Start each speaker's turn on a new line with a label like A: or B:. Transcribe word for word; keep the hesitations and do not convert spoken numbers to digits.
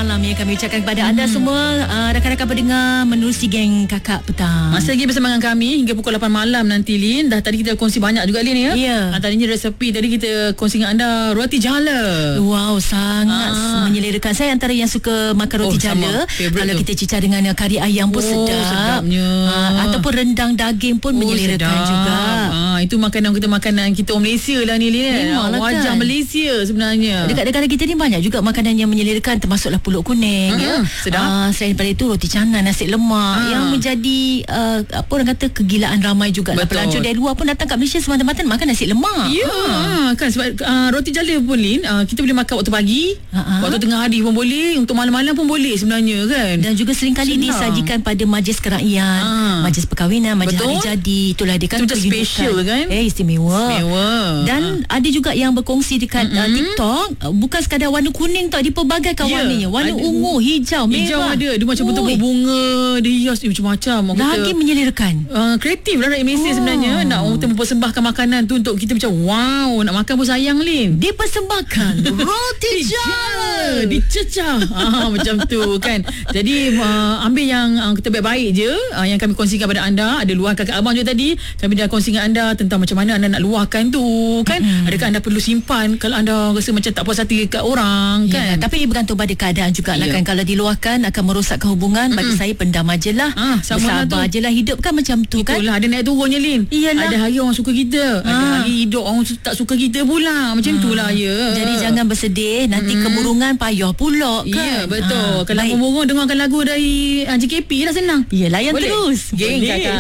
A: malam yang kami ucapkan kepada anda hmm. semua, uh, rakan-rakan pendengar menerusi geng Kakak Petang.
B: Masih lagi bersama dengan kami hingga pukul lapan malam nanti, Lin. Dah tadi kita kongsi banyak juga, Lin, ya.
A: Ya.
B: Ha, tadinya resepi tadi kita kongsi dengan anda roti jala.
A: Wow, sangat ah. menyelerakan. Saya antara yang suka makan roti oh, jala. Kalau tu. kita cicah dengan kari ayam pun oh, sedap.
B: Sedapnya.
A: Ha, ataupun rendang daging pun oh, menyelerakan sedap. juga.
B: Ha, itu makanan kita makanan kita orang Malaysia lah ni, Lin. Wajah
A: kan?
B: Malaysia sebenarnya.
A: Dekat negara kita ni banyak juga makanan yang menyelerakan, termasuklah pulut kuning.
B: Hmm,
A: ya.
B: Sedap.
A: Uh, selain daripada itu roti canai, nasi lemak ha. yang menjadi uh, apa orang kata kegilaan ramai juga. Pelancong dari luar pun datang kat Malaysia semata-mata makan nasi lemak.
B: Ya, ha. kan sebab uh, roti jala pun, Lin, uh, kita boleh makan waktu pagi, ha. waktu tengah hari pun boleh, untuk malam-malam pun boleh sebenarnya, kan.
A: Dan juga seringkali Senang. disajikan pada majlis kerakyat, ha. majlis perkahwinan, majlis Betul. hari jadi. Itulah dia kan
B: itu special, kan.
A: Eh, istimewa.
B: Istimewa.
A: Dan ha. ada juga yang berkongsi dekat mm-hmm. uh, TikTok, uh, bukan sekadar warna kuning tau, dipelbagaikan yeah. warnanya. Warna ada, ungu, hijau, merah.
B: Hijau ada, dia macam bentuk bunga, dia hias dia macam-macam.
A: Lagi menyelerakan.
B: Uh, kreatif lah rakyat Malaysia oh. sebenarnya. Nak orang kita mempersembahkan makanan tu untuk kita macam wow, nak makan pun sayang, Lin.
A: Dipersembahkan roti jala,
B: dicecah. ah, macam tu, kan. Jadi uh, ambil yang uh, kita baik-baik je, uh, yang kami kongsikan kepada anda. Ada luahan kakak abang juga tadi. Kami dah kongsi dengan anda tentang macam mana anda nak luahkan tu, kan. Mm-hmm. Adakah anda perlu simpan kalau anda rasa macam tak puas hati kat orang, kan.
A: Ya, tapi bergantung pada keadaan jugalah, yeah. kan. Kalau diluahkan akan merosakkan hubungan, mm-hmm. bagi saya pendam ajalah. Ah, Bersabar je lah, hidup kan macam tu.
B: Itulah, kan. Itulah, ada naik turunnya, Lin.
A: Iyalah.
B: Ada hari orang suka kita, ah. ada hari hidup orang tak suka kita pula. Macam ah. itulah, ya.
A: Jadi jangan bersedih, nanti mm-hmm. kemurungan payah pula, kan.
B: Ya, betul. Ah, kalau murung dengarkan lagu dari uh, J K P lah, senang.
A: Ya, layan
B: Boleh?
A: terus.
B: Geng Kakak.